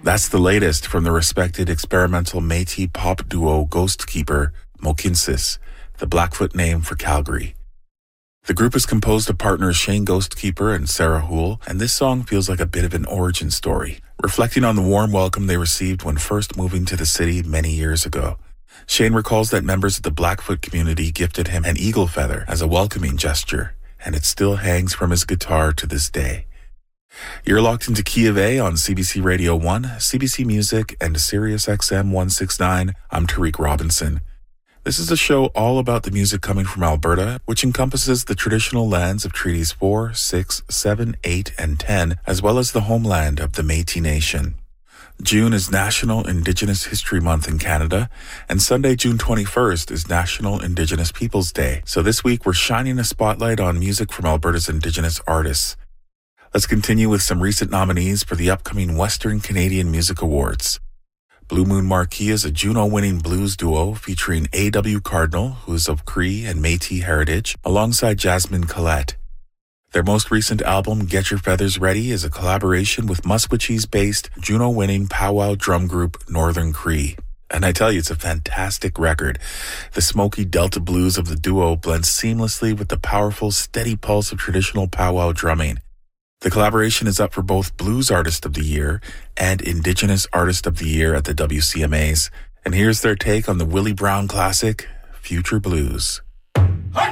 That's the latest from the respected experimental Métis pop duo Ghostkeeper, Mohkinstsis, the Blackfoot name for Calgary. The group is composed of partners Shane Ghostkeeper and Sarah Houle, and this song feels like a bit of an origin story, reflecting on the warm welcome they received when first moving to the city many years ago. Shane recalls that members of the Blackfoot community gifted him an eagle feather as a welcoming gesture, and it still hangs from his guitar to this day. You're locked into Key of A on CBC Radio 1, CBC Music, and Sirius XM 169. I'm Tariq Robinson. This is a show all about the music coming from Alberta, which encompasses the traditional lands of Treaties 4, 6, 7, 8, and 10, as well as the homeland of the Métis Nation. June is National Indigenous History Month in Canada, and Sunday, June 21st, is National Indigenous Peoples Day. So this week, we're shining a spotlight on music from Alberta's Indigenous artists. Let's continue with some recent nominees for the upcoming Western Canadian Music Awards. Blue Moon Marquee is a Juno-winning blues duo featuring A.W. Cardinal, who is of Cree and Métis heritage, alongside Jasmine Collette. Their most recent album, Get Your Feathers Ready, is a collaboration with Musqueam-based Juno-winning powwow drum group Northern Cree. And I tell you, it's a fantastic record. The smoky Delta blues of the duo blends seamlessly with the powerful, steady pulse of traditional powwow drumming. The collaboration is up for both Blues Artist of the Year and Indigenous Artist of the Year at the WCMAs. And here's their take on the Willie Brown classic, Future Blues. Hey!